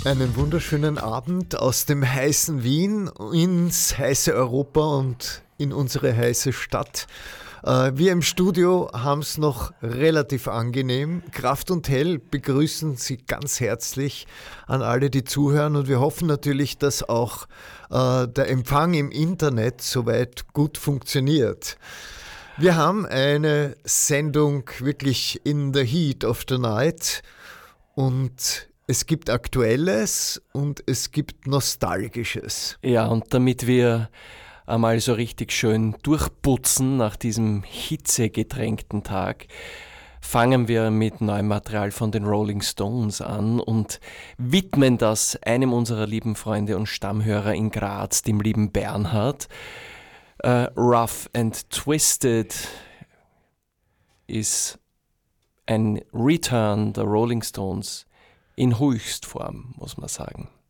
Einen wunderschönen Abend aus dem heißen Wien ins heiße Europa und in unsere heiße Stadt. Wir im Studio haben es noch relativ angenehm. Kraft und Hell begrüßen Sie ganz herzlich an alle, die zuhören, und wir hoffen natürlich, dass auch der Empfang im Internet soweit gut funktioniert. Wir haben eine Sendung wirklich in the heat of the night und es gibt Aktuelles und es gibt Nostalgisches. Ja, und damit wir einmal so richtig schön durchputzen nach diesem hitzegetränkten Tag, fangen wir mit neuem Material von den Rolling Stones an und widmen das einem unserer lieben Freunde und Stammhörer in Graz, dem lieben Bernhard. Rough and Twisted ist ein Return der Rolling Stones in Höchstform, muss man sagen.